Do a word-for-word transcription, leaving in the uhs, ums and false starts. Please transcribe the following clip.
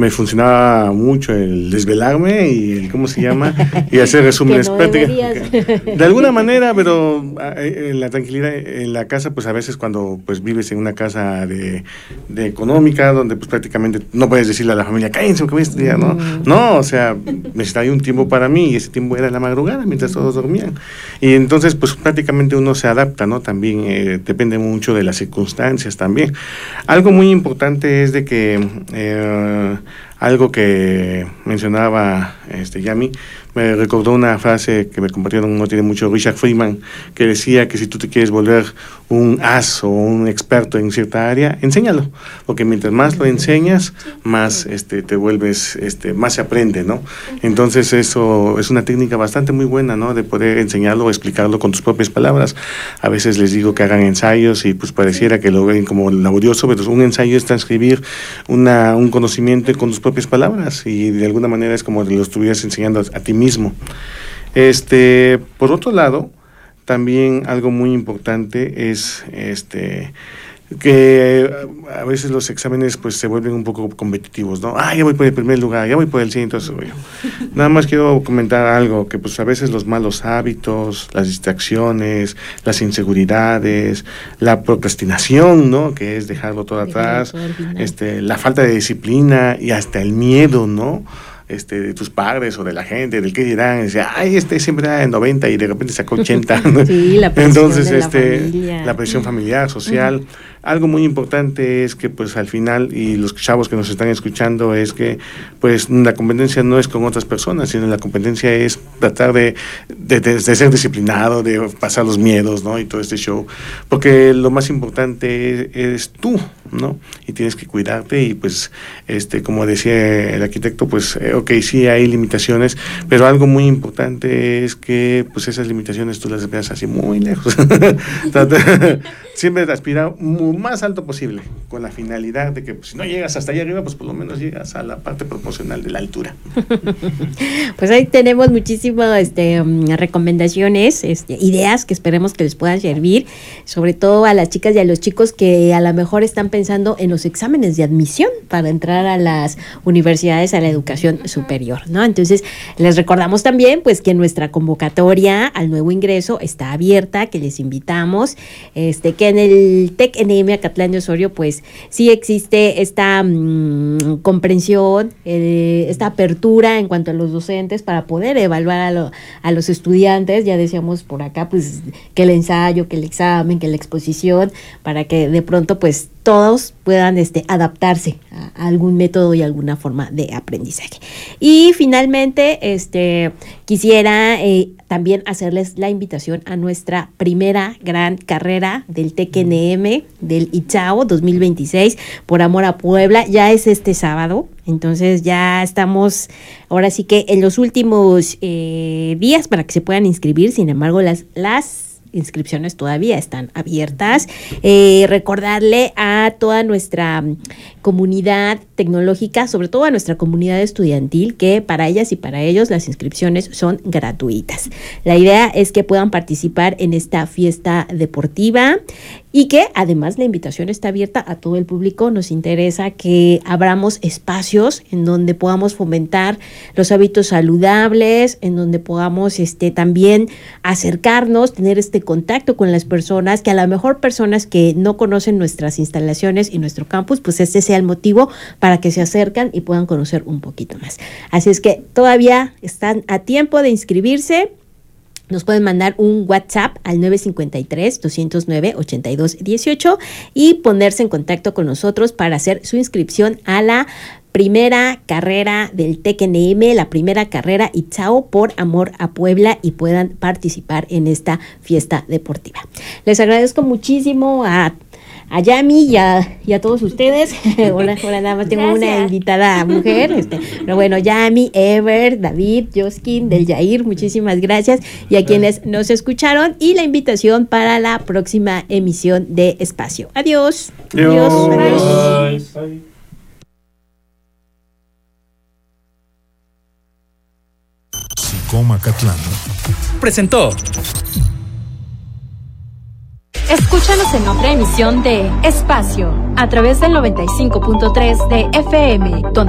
me funcionaba mucho el desvelarme y el, ¿cómo se llama? Y hacer resúmenes. no de alguna manera, pero en la tranquilidad en la casa, pues a veces cuando pues vives en una casa de, de económica, donde pues prácticamente no puedes decirle a la familia, cállense, que voy a estudiar, ¿no? Mm. No, o sea, necesitaba un tiempo para mí y ese tiempo era la madrugada mientras todos dormían. Y entonces, pues prácticamente uno se adapta, ¿no? También eh, depende mucho de las circunstancias también. Algo muy importante es de que eh, algo que mencionaba este Yami, me recordó una frase que me compartieron no tiene mucho Richard Freeman, que decía que si tú te quieres volver un as o un experto en cierta área, enséñalo, porque mientras más lo enseñas, más este te vuelves, este más se aprende, ¿no? Entonces eso es una técnica bastante muy buena, ¿no? De poder enseñarlo o explicarlo con tus propias palabras. A veces les digo que hagan ensayos y pues pareciera que lo ven como laborioso, pero un ensayo es transcribir una, un conocimiento con tus propias palabras y de alguna manera es como lo estuvieras enseñando a, a ti mismo. Este, por otro lado, también algo muy importante es este que a veces los exámenes pues se vuelven un poco competitivos, ¿no? Ah, ya voy por el primer lugar, ya voy por el ciento. Nada más quiero comentar algo, que pues a veces los malos hábitos, las distracciones, las inseguridades, la procrastinación, ¿no? Que es dejarlo todo atrás, este, la falta de disciplina y hasta el miedo, ¿no? Este, de tus padres o de la gente, del que dirán, dice, ay, este siempre da en noventa y de repente sacó ochenta. Sí, la presión Entonces, de la este, familia. la presión familiar, social. Uh-huh. Algo muy importante es que, pues, al final, y los chavos que nos están escuchando, es que, pues, la competencia no es con otras personas, sino la competencia es tratar de, de, de, de ser disciplinado, de pasar los miedos, ¿no? Y todo este show. Porque lo más importante es, es tú, ¿no? Y tienes que cuidarte y, pues, este, como decía el arquitecto, pues, eh, ok, sí hay limitaciones, pero algo muy importante es que, pues, esas limitaciones tú las veas así muy lejos. Siempre aspirar muy más alto posible, con la finalidad de que pues, si no llegas hasta allá arriba, pues por lo menos llegas a la parte proporcional de la altura. Pues ahí tenemos muchísimas este, um, recomendaciones, este, ideas que esperemos que les puedan servir, sobre todo a las chicas y a los chicos que a lo mejor están pensando en los exámenes de admisión para entrar a las universidades, a la educación superior, ¿no? Entonces, les recordamos también pues que nuestra convocatoria al nuevo ingreso está abierta, que les invitamos, este, que en el TEC N M Acatlán de Osorio, pues sí existe esta mmm, comprensión, eh, esta apertura en cuanto a los docentes para poder evaluar a, lo, a los estudiantes. Ya decíamos por acá, pues que el ensayo, que el examen, que la exposición, para que de pronto pues todos puedan este, adaptarse a, a algún método y alguna forma de aprendizaje. Y finalmente, este, quisiera eh, también hacerles la invitación a nuestra primera gran carrera del TEC N M, del ITSAO dos mil veintiséis, por amor a Puebla. Ya es este sábado, entonces ya estamos ahora sí que en los últimos eh, días para que se puedan inscribir. Sin embargo, las las inscripciones todavía están abiertas. Eh, recordarle a toda nuestra comunidad tecnológica, sobre todo a nuestra comunidad estudiantil, que para ellas y para ellos las inscripciones son gratuitas. La idea es que puedan participar en esta fiesta deportiva y que además la invitación está abierta a todo el público. Nos interesa que abramos espacios en donde podamos fomentar los hábitos saludables, en donde podamos este, también acercarnos, tener este contacto con las personas, que a lo mejor personas que no conocen nuestras instalaciones y nuestro campus, pues este sea el motivo para que se acercan y puedan conocer un poquito más. Así es que todavía están a tiempo de inscribirse. Nos pueden mandar un WhatsApp al nueve cinco tres, dos cero nueve, ocho dos uno ocho y ponerse en contacto con nosotros para hacer su inscripción a la primera carrera del TEC N M, la primera carrera ITSAO por amor a Puebla, y puedan participar en esta fiesta deportiva. Les agradezco muchísimo a a Yami y a, y a todos ustedes. Hola, hola, nada más tengo Gracias. Una invitada mujer. Este, pero bueno, Yami, Ever, David, Joskin, Del Yair, muchísimas gracias. Y a quienes nos escucharon, y la invitación para la próxima emisión de Espacio. Adiós. Adiós. Adiós. Bye. Bye. SICOM Acatlán presentó. Escúchanos en otra emisión de Espacio a través del noventa y cinco punto tres de F M, donde